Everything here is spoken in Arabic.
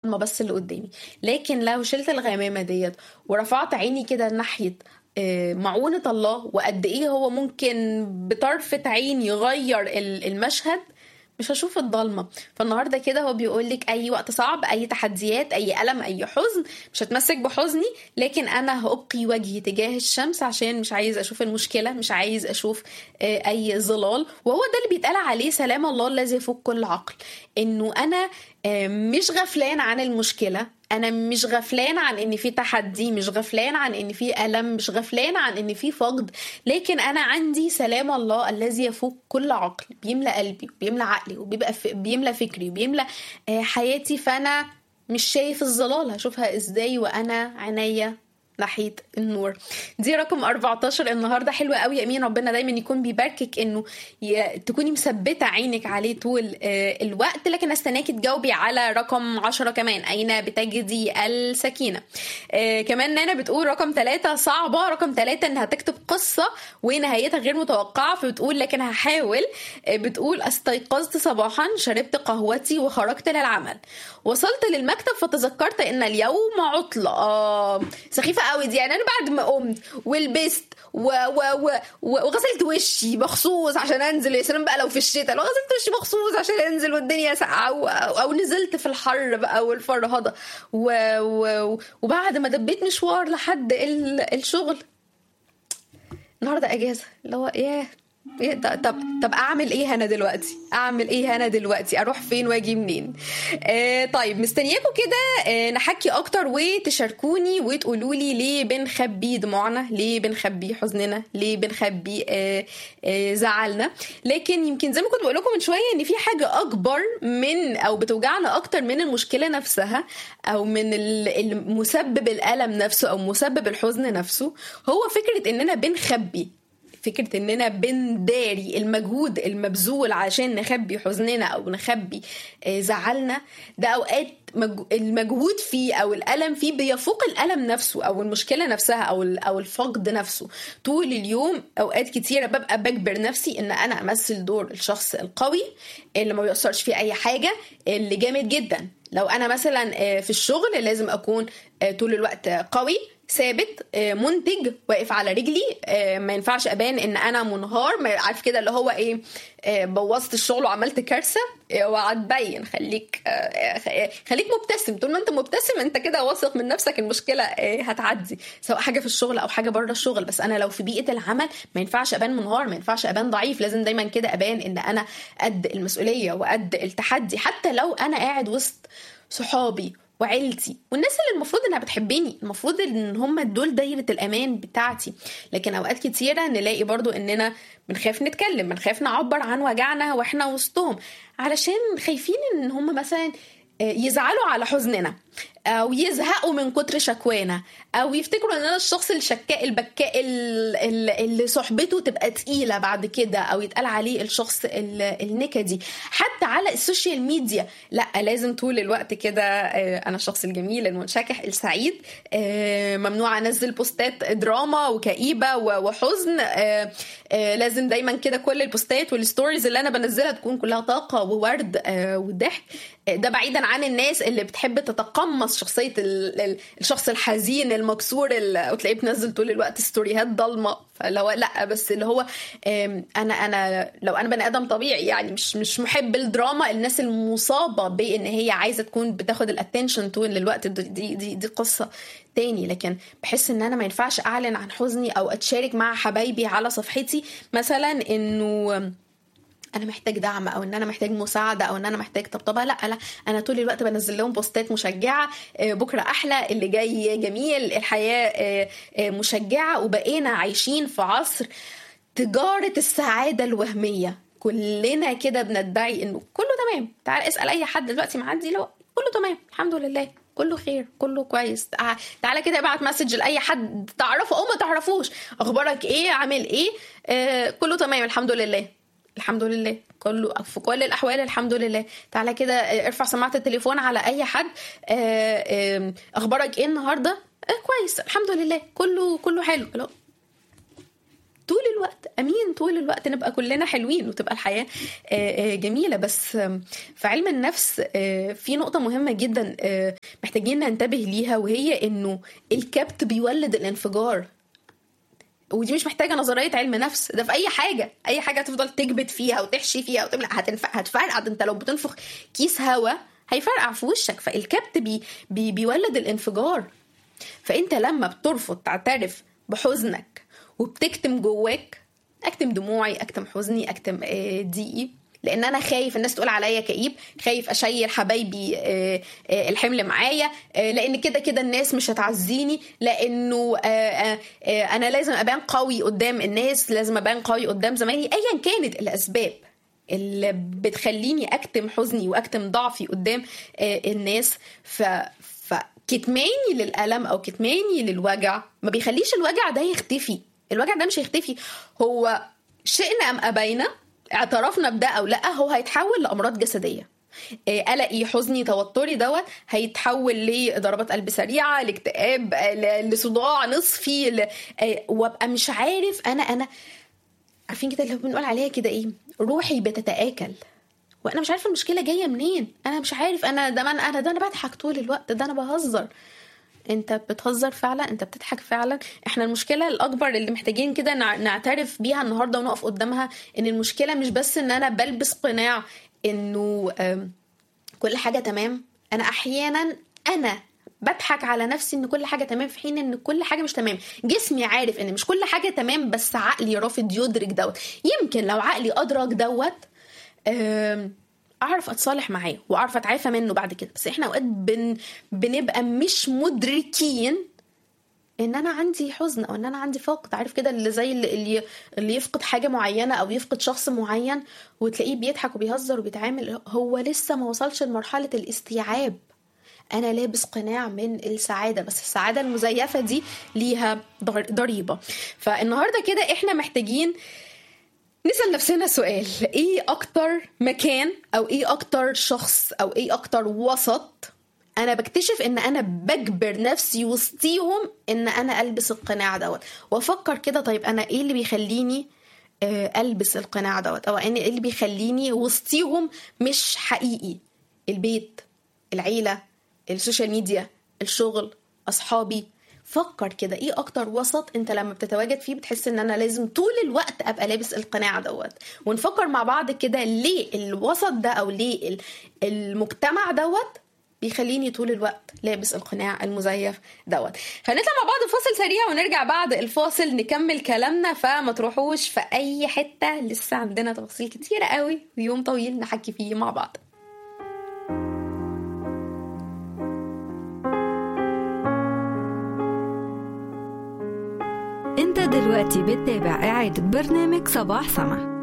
الضلمة بس اللي قدامي. لكن لو شلت الغمامة ديت ورفعت عيني كده ناحية معونة الله وقد ايه هو ممكن بطرفة عين يغير المشهد، مش هشوف الضلمة. فالنهاردة كده هو بيقولك أي وقت صعب، أي تحديات، أي ألم، أي حزن، مش هتمسك بحزني، لكن أنا هأبقي وجهي تجاه الشمس عشان مش عايز أشوف المشكلة، مش عايز أشوف أي ظلال. وهو ده اللي بيتقال عليه سلام الله الذي يفوق كل عقل، إنه أنا مش غفلان عن المشكلة، انا مش غفلان عن ان في تحدي، مش غفلان عن ان في ألم، مش غفلان عن ان في فقد، لكن انا عندي سلام الله الذي يفوق كل عقل، بيملى قلبي وبيملى عقلي وبيبقى بيملى فكري وبيملى حياتي. فانا مش شايف الظلال، هشوفها ازاي وانا عينيا ناحية النور. دي رقم 14 النهاردة. حلوة قوي يا أمين، ربنا دايما يكون بيباركك انه تكوني مثبتة عينك عليه طول الوقت. لكن استناكي تجاوبي على رقم 10 كمان، أين بتجدي السكينة. كمان نانا بتقول رقم 3 صعبة، رقم 3 انها تكتب قصة ونهايتها غير متوقعة، فبتقول لكن هحاول. بتقول استيقظت صباحا، شربت قهوتي وخرجت للعمل، وصلت للمكتب فتذكرت ان اليوم عطلة. سخيفة قوي دي، يعني انا بعد ما قمت ولبست وغسلت وشي مخصوص عشان انزل، يا سلام بقى لو في الشتاء، لو غسلت وشي مخصوص عشان انزل والدنيا ساقعه، او نزلت في الحر بقى والفرهضه، وبعد ما دبيت مشوار لحد الشغل، النهارده اجازه، اللي هو طب اعمل ايه انا دلوقتي؟ اروح فين واجي منين؟ طيب مستنياكم كده نحكي اكتر وتشاركوني وتقولوا لي ليه بنخبي دموعنا، ليه بنخبي حزننا، ليه بنخبي زعلنا. لكن يمكن زي ما كنت بقول لكم من شويه ان في حاجه اكبر من او بتوجعنا اكتر من المشكله نفسها، او من المسبب الالم نفسه او مسبب الحزن نفسه، هو فكره اننا بنخبي، فكرة اننا بنداري المجهود المبذول عشان نخبي حزننا او نخبي زعلنا. ده اوقات المجهود فيه او الالم فيه بيفوق الالم نفسه او المشكلة نفسها او الفقد نفسه. طول اليوم اوقات كتيرة ببقى بجبر نفسي ان انا امثل دور الشخص القوي اللي ما بيأثرش فيه اي حاجة، اللي جامد جدا. لو انا مثلا في الشغل لازم اكون طول الوقت قوي ثابت منتج واقف على رجلي، ما ينفعش ابان ان انا منهار، ما عارف كده اللي هو ايه، بوظت الشغل وعملت كارثه، وهتبين خليك مبتسم. طول ما انت مبتسم انت كده واثق من نفسك، المشكله هتعدي، سواء حاجه في الشغل او حاجه بره الشغل. بس انا لو في بيئه العمل ما ينفعش ابان منهار، ما ينفعش ابان ضعيف، لازم دايما كده ابان ان انا قد المسؤوليه وقد التحدي، حتى لو انا قاعد وسط صحابي وعيلتي والناس اللي المفروض انها بتحبني، المفروض ان هم دول دايرة الامان بتاعتي. لكن اوقات كتيرة نلاقي برضو اننا بنخاف نتكلم، بنخاف نعبر عن وجعنا واحنا وسطهم، علشان خايفين ان هم مثلا يزعلوا على حزننا، او يزهقوا من كتر شكوانا، او يفتكروا ان انا الشخص الشكاء البكاء اللي صحبته تبقى تقيلة بعد كده، او يتقال عليه الشخص النكدي. حتى على السوشيال ميديا لا، لازم طول الوقت كده انا الشخص الجميل المنشكح السعيد، ممنوع انزل بوستات دراما وكئيبة وحزن، لازم دايما كده كل البوستات والستوريز اللي انا بنزلها تكون كلها طاقة وورد وضحك. ده بعيدا عن الناس اللي بتحب تتقمص شخصية الشخص الحزين المكسور وتلاقيه بتنزل طول الوقت ستوريهات ضلمة. فاللي هو لا، بس اللي هو انا لو انا بني ادم طبيعي، يعني مش محب الدراما، الناس المصابة بان هي عايزة تكون بتاخد الاتنشن طول الوقت، دي قصة تاني. لكن بحس ان انا ما ينفعش اعلن عن حزني او اتشارك مع حبايبي على صفحتي مثلا انه انا محتاج دعم، او ان انا محتاج مساعده، او ان انا محتاج طبطبه. لا انا طول الوقت بنزل لهم بوستات مشجعه، بكره احلى، اللي جاي جميل، الحياه مشجعه. وبقينا عايشين في عصر تجاره السعاده الوهميه، كلنا كده بندعي انه كله تمام. تعال اسال اي حد دلوقتي معدي، لو كله تمام الحمد لله، كله خير، كله كويس. تعالى كده ابعت مسج لاي حد تعرفه او ما تعرفوش، اخبارك ايه، عامل ايه، كله تمام الحمد لله، الحمد لله، كله في كل الاحوال الحمد لله. تعالى كده ارفع سماعه التليفون على اي حد، اخبارك ايه النهارده، كويس الحمد لله، كله حلو. طول الوقت امين، طول الوقت نبقى كلنا حلوين وتبقى الحياه جميله. بس في علم النفس في نقطه مهمه جدا محتاجين ننتبه ليها، وهي انه الكبت بيولد الانفجار. ودي مش محتاجه نظريه علم نفس، ده في اي حاجه تفضل تكبت فيها وتحشي فيها وتملأ هتفرقع. انت لو بتنفخ كيس هوا هيفرقع في وشك. فالكبت بيولد الانفجار. فانت لما بترفض تعترف بحزنك وبتكتم جواك، اكتم دموعي، اكتم حزني، اكتم ضيقي، لان انا خايف الناس تقول عليا كئيب، خايف اشيل حبايبي الحمل معايا، لان كده الناس مش هتعزيني، لانه انا لازم ابان قوي قدام الناس، لازم ابان قوي قدام زمايلي. ايا كانت الاسباب اللي بتخليني اكتم حزني واكتم ضعفي قدام الناس، فكتماني للألم او كتماني للوجع ما بيخليش الوجع ده يختفي. الوجع ده مش هيختفي، هو شئنا ام ابينا، اعترفنا بده او لا، هو هيتحول لامراض جسديه. قلقي، حزني، توتري دوت هيتحول لضربات قلب سريعه، لاكتئاب، لصداع نصفي، وابقى مش عارف انا عارفين كده اللي بنقول عليها كده ايه، روحي بتتآكل وانا مش عارفه المشكله جايه منين. انا مش عارف، انا بضحك طول الوقت، ده انا بهزر. انت بتهزر فعلا، انت بتضحك فعلا. احنا المشكله الاكبر اللي محتاجين كده نعترف بيها النهارده ونقف قدامها، ان المشكله مش بس ان انا بلبس قناع انه كل حاجه تمام. انا احيانا بضحك على نفسي ان كل حاجه تمام، في حين ان كل حاجه مش تمام. جسمي عارف ان مش كل حاجه تمام، بس عقلي رافض يدرك دوت. يمكن لو عقلي ادرك دوت اعرف اتصالح معاه واعرف اتعافى منه بعد كده. بس احنا اوقات بنبقى مش مدركين ان انا عندي حزن او ان انا عندي فقد. عارف كده اللي زي اللي يفقد حاجه معينه او يفقد شخص معين وتلاقيه بيضحك وبيهزر وبيتعامل، هو لسه ما وصلش لمرحله الاستيعاب. انا لابس قناع من السعاده، بس السعاده المزيفه دي ليها ضريبه. فالنهارده كده احنا محتاجين نسأل نفسنا سؤال: ايه اكتر مكان او ايه اكتر شخص او ايه اكتر وسط انا بكتشف ان انا بجبر نفسي وسطيهم ان انا البس القناع دوت؟ وافكر كده، طيب انا ايه اللي بيخليني البس القناع دوت، او ايه اللي بيخليني وسطيهم مش حقيقي؟ البيت، العيلة، السوشيال ميديا، الشغل، اصحابي. فكر كده ايه اكتر وسط انت لما بتتواجد فيه بتحس ان انا لازم طول الوقت ابقى لابس القناع دوت. ونفكر مع بعض كده ليه الوسط ده او ليه المجتمع دوت بيخليني طول الوقت لابس القناع المزيف دوت. هنطلع مع بعض فاصل سريع ونرجع بعد الفاصل نكمل كلامنا. فما تروحوش في اي حتة، لسه عندنا تفاصيل كتيرة قوي ويوم طويل نحكي فيه مع بعض. انت دلوقتي بتتابع إعادة برنامج صباح سما.